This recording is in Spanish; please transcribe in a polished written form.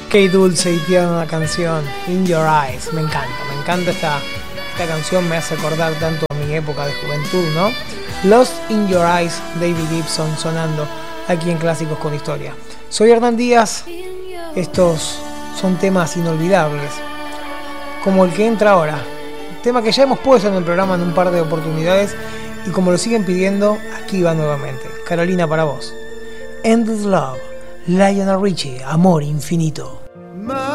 Qué dulce y tierna canción, In Your Eyes. Me encanta esta canción, me hace acordar tanto a mi época de juventud, ¿no? Lost in Your Eyes, David Gibson, sonando aquí en Clásicos con Historia. Soy Hernán Díaz, estos son temas inolvidables, como el que entra ahora, tema que ya hemos puesto en el programa en un par de oportunidades, y como lo siguen pidiendo, aquí va nuevamente. Carolina, para vos. Endless Love, Lionel Richie, Amor Infinito.